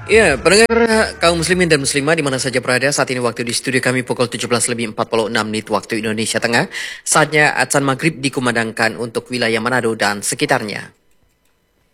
Ya, pendengar kaum muslimin dan muslimah di mana saja berada, saat ini waktu di studio kami pukul 17:46 waktu Indonesia Tengah. Saatnya azan maghrib dikumandangkan untuk wilayah Manado dan sekitarnya.